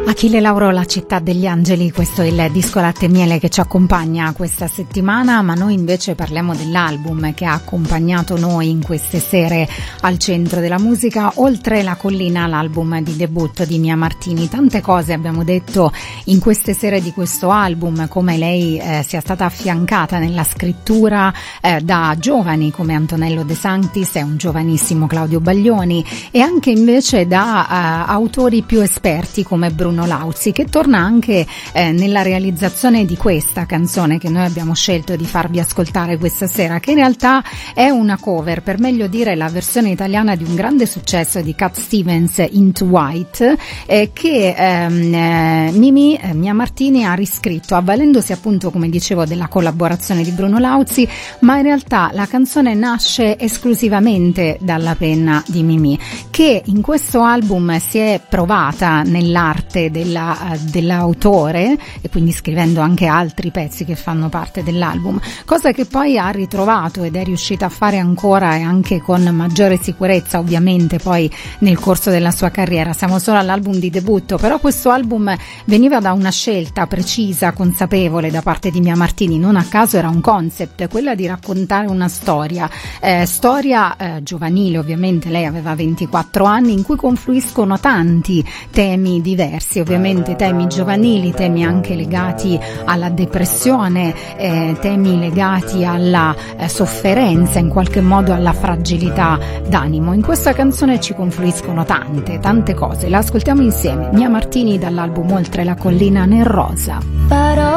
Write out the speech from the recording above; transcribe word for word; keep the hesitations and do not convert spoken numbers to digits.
Achille Lauro, La città degli angeli, questo è il disco Latte e Miele che ci accompagna questa settimana, ma noi invece parliamo dell'album che ha accompagnato noi in queste sere al centro della musica. Oltre la collina, l'album di debutto di Mia Martini. Tante cose abbiamo detto in queste sere di questo album, come lei eh, sia stata affiancata nella scrittura eh, da giovani come Antonello De Sanctis e un giovanissimo Claudio Baglioni, e anche invece da eh, autori più esperti come Bruno Lauzi, che torna anche eh, nella realizzazione di questa canzone che noi abbiamo scelto di farvi ascoltare questa sera, che in realtà è una cover, per meglio dire la versione italiana di un grande successo di Cat Stevens, Into White, eh, che ehm, eh, Mimì, eh, Mia Martini, ha riscritto avvalendosi appunto, come dicevo, della collaborazione di Bruno Lauzi, ma in realtà la canzone nasce esclusivamente dalla penna di Mimì, che in questo album si è provata nell'arte della, dell'autore, e quindi scrivendo anche altri pezzi che fanno parte dell'album, cosa che poi ha ritrovato ed è riuscita a fare ancora, e anche con maggiore sicurezza ovviamente poi nel corso della sua carriera. Siamo solo all'album di debutto, però questo album veniva da una scelta precisa, consapevole da parte di Mia Martini. Non a caso era un concept, quella di raccontare una storia eh, storia eh, giovanile, ovviamente lei aveva ventiquattro anni, in cui confluiscono tanti temi diversi, ovviamente temi giovanili, temi anche legati alla depressione, eh, temi legati alla eh, sofferenza, in qualche modo alla fragilità d'animo. In questa canzone ci confluiscono tante, tante cose. La ascoltiamo insieme. Mia Martini dall'album Oltre la collina nel rosa. Farò